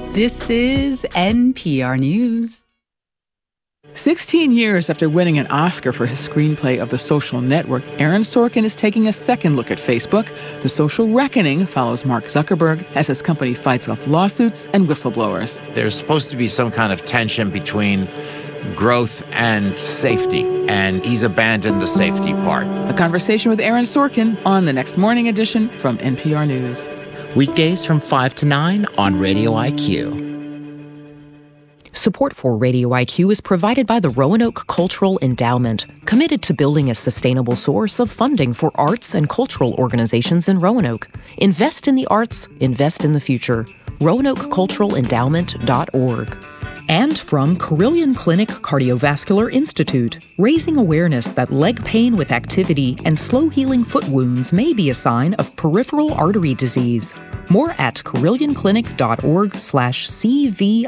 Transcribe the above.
This is NPR News. 16 years after winning an Oscar for his screenplay of The Social Network, Aaron Sorkin is taking a second look at Facebook. The Social Reckoning follows Mark Zuckerberg as his company fights off lawsuits and whistleblowers. There's supposed to be some kind of tension between growth and safety, and he's abandoned the safety part. A conversation with Aaron Sorkin on the next morning edition from NPR News. Weekdays from 5 to 9 on Radio IQ. Support for Radio IQ is provided by the Roanoke Cultural Endowment, committed to building a sustainable source of funding for arts and cultural organizations in Roanoke. Invest in the arts, invest in the future. RoanokeCulturalEndowment.org. And from Carilion Clinic Cardiovascular Institute, raising awareness that leg pain with activity and slow-healing foot wounds may be a sign of peripheral artery disease. More at CarillionClinic.org/CV